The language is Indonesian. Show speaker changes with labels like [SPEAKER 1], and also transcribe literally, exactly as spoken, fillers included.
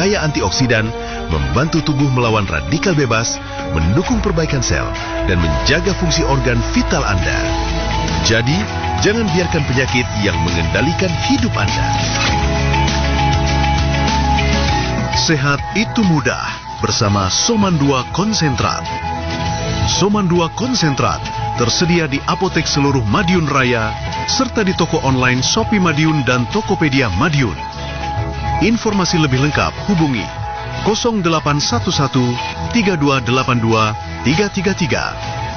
[SPEAKER 1] kaya antioksidan, membantu tubuh melawan radikal bebas, mendukung perbaikan sel, dan menjaga fungsi organ vital Anda. Jadi, jangan biarkan penyakit yang mengendalikan hidup Anda. Sehat itu mudah bersama Soman dua Konsentrat. Soman dua Konsentrat tersedia di apotek seluruh Madiun Raya serta di toko online Shopee Madiun dan Tokopedia Madiun. Informasi lebih lengkap hubungi nol delapan satu satu tiga dua delapan dua tiga tiga tiga.